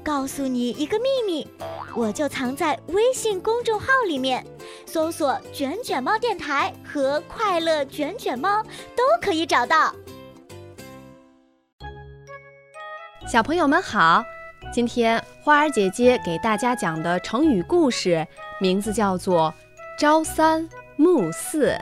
告诉你一个秘密，我就藏在微信公众号里面，搜索卷卷猫电台和快乐卷卷猫都可以找到。 小朋友们好，今天花儿姐姐给大家讲的成语故事名字叫做朝三暮四。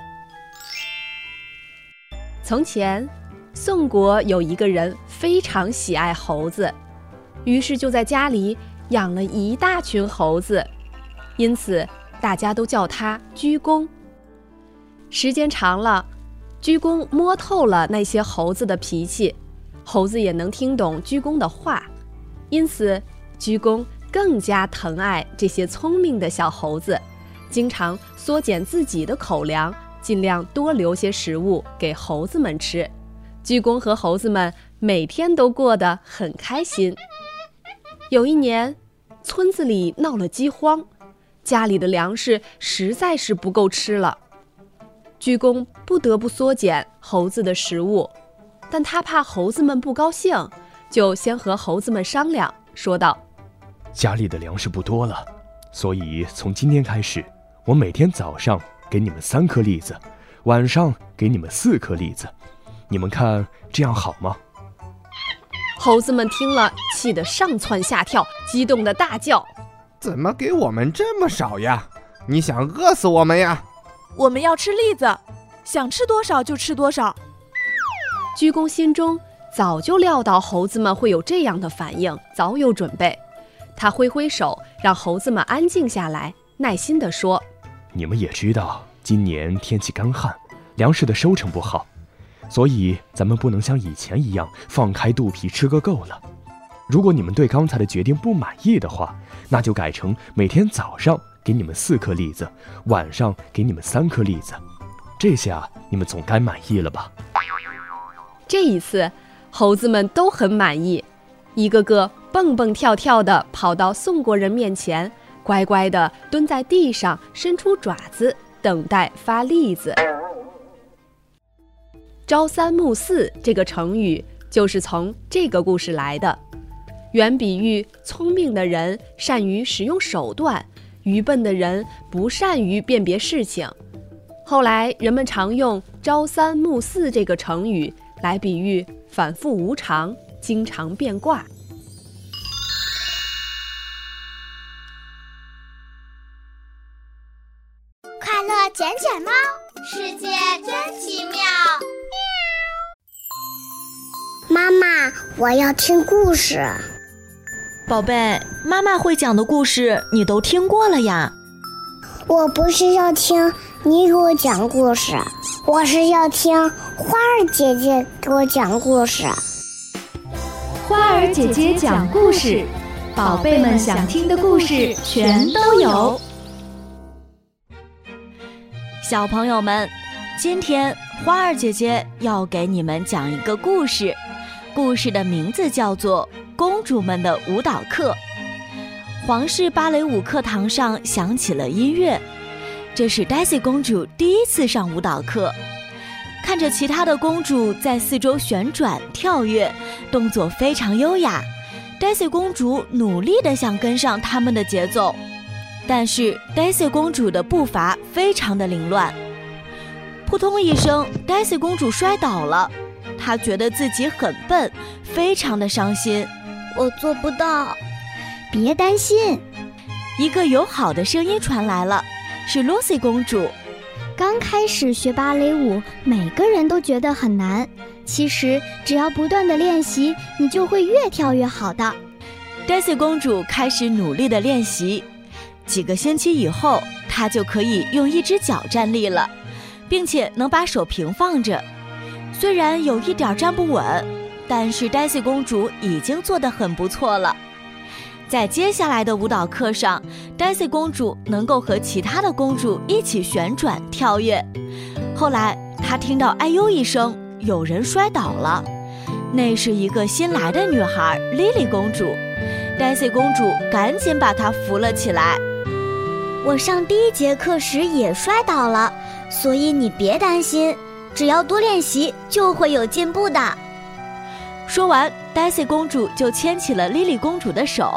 从前，宋国有一个人非常喜爱猴子，于是就在家里养了一大群猴子，因此大家都叫他鞠公。时间长了，鞠公摸透了那些猴子的脾气，猴子也能听懂鞠公的话，因此鞠公更加疼爱这些聪明的小猴子，经常缩减自己的口粮，尽量多留些食物给猴子们吃。鞠公和猴子们每天都过得很开心。有一年，村子里闹了饥荒，家里的粮食实在是不够吃了。鞠公不得不缩减猴子的食物，但他怕猴子们不高兴，就先和猴子们商量，说道： 家里的粮食不多了，所以从今天开始，我每天早上给你们3颗栗子，晚上给你们4颗栗子，你们看这样好吗？ 猴子们听了，气得上蹿下跳，激动地大叫： 怎么给我们这么少呀？你想饿死我们呀？ 我们要吃栗子，想吃多少就吃多少。 鞠公心中早就料到猴子们会有这样的反应，早有准备。他挥挥手，让猴子们安静下来，耐心地说： 你们也知道，今年天气干旱，粮食的收成不好，所以咱们不能像以前一样放开肚皮吃个够了。如果你们对刚才的决定不满意的话，那就改成每天早上给你们4颗栗子，晚上给你们3颗栗子，这下你们总该满意了吧？ 这一次，猴子们都很满意，一个个蹦蹦跳跳地跑到宋国人面前，乖乖地蹲在地上，伸出爪子，等待发栗子。朝三暮四这个成语就是从这个故事来的，原比喻聪明的人善于使用手段，愚笨的人不善于辨别事情。后来人们常用朝三暮四这个成语来比喻反复无常，经常变卦。 快乐卷卷猫，世界真奇妙。 妈妈，我要听故事。 宝贝，妈妈会讲的故事你都听过了呀。 我不是要听你给我讲故事，我是要听花儿姐姐给我讲故事。 花儿姐姐讲故事，宝贝们想听的故事全都有。 小朋友们，今天花儿姐姐要给你们讲一个故事，故事的名字叫做《公主们的舞蹈课》。皇室芭蕾舞课堂上响起了音乐，这是 Daisy 公主第一次上舞蹈课。看着其他的公主在四周旋转跳跃，动作非常优雅， Daisy 公主努力地想跟上他们的节奏，但是 Daisy 公主的步伐非常的凌乱。扑通一声， Daisy 公主摔倒了，她觉得自己很笨，非常的伤心。 我做不到。 别担心，一个友好的声音传来了，是 Lucy 公主。 刚开始学芭蕾舞，每个人都觉得很难，其实只要不断的练习，你就会越跳越好的。 Daisy 公主开始努力的练习，几个星期以后，她就可以用一只脚站立了，并且能把手平放着。虽然有一点站不稳，但是 Daisy 公主已经做得很不错了。在接下来的舞蹈课上， Daisy 公主能够和其他的公主一起旋转跳跃。后来她听到哎呦一声，有人摔倒了，那是一个新来的女孩 Lily 公主。 Daisy 公主赶紧把她扶了起来。 我上第1节课时也摔倒了，所以你别担心，只要多练习就会有进步的。 说完， Daisy 公主就牵起了 Lily 公主的手。